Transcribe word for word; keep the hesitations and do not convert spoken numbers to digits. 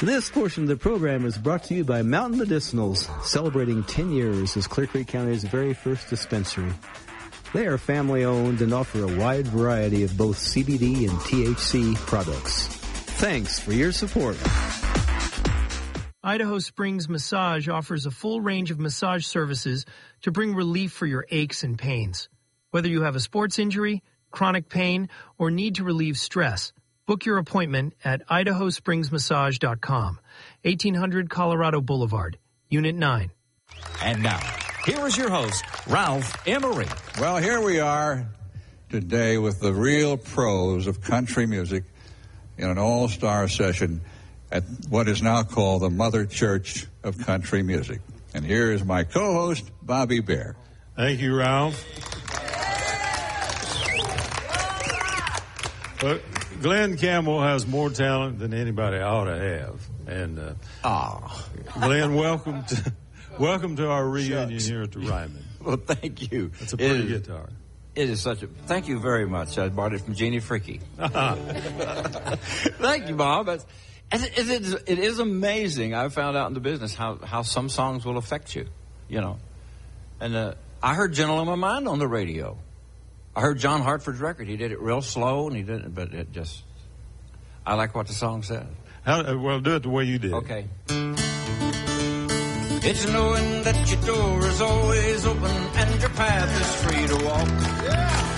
This portion of the program is brought to you by Mountain Medicinals, celebrating ten years as Clear Creek County's very first dispensary. They are family-owned and offer a wide variety of both C B D and T H C products. Thanks for your support. Idaho Springs Massage offers a full range of massage services to bring relief for your aches and pains. Whether you have a sports injury, chronic pain, or need to relieve stress, book your appointment at idaho springs massage dot com, eighteen hundred Colorado Boulevard, Unit nine. And now, here is your host, Ralph Emery. Well, here we are today with the real pros of country music in an all-star session at what is now called the Mother Church of Country Music. And here is my co-host, Bobby Bare. Thank you, Ralph. Well, Glenn Campbell has more talent than anybody ought to have. And uh, oh. Glenn, welcome to welcome to our reunion Shucks. here at the Ryman. Well, thank you. It's a pretty it is, guitar. It is such a... Thank you very much. I bought it from Jeannie Freaky. Thank you, Bob. It's, it, it, is, it is amazing. I found out in the business how, how some songs will affect you, you know. And uh, I heard Gentle on My Mind on the radio. I heard John Hartford's record. He did it real slow, and he did it, but it just... I like what the song said. How, well, do it the way you did. Okay. It's knowing that your door is always open and your path is free to walk. Yeah.